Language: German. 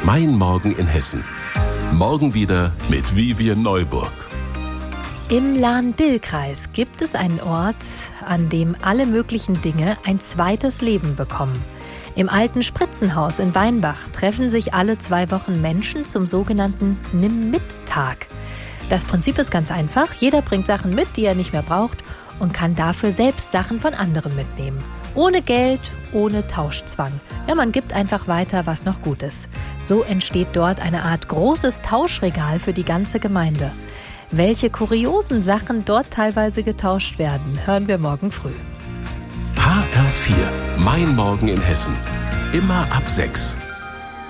Mein Morgen in Hessen. Morgen wieder mit Vivian Neuburg. Im Lahn-Dill-Kreis gibt es einen Ort, an dem alle möglichen Dinge ein zweites Leben bekommen. Im alten Spritzenhaus in Weinbach treffen sich alle 2 Wochen Menschen zum sogenannten Nimm-Mit-Tag. Das Prinzip ist ganz einfach. Jeder bringt Sachen mit, die er nicht mehr braucht, und kann dafür selbst Sachen von anderen mitnehmen. Ohne Geld, ohne Tauschzwang. Ja, man gibt einfach weiter, was noch gut ist. So entsteht dort eine Art großes Tauschregal für die ganze Gemeinde. Welche kuriosen Sachen dort teilweise getauscht werden, hören wir morgen früh. HR4, Mein Morgen in Hessen. Immer ab 6.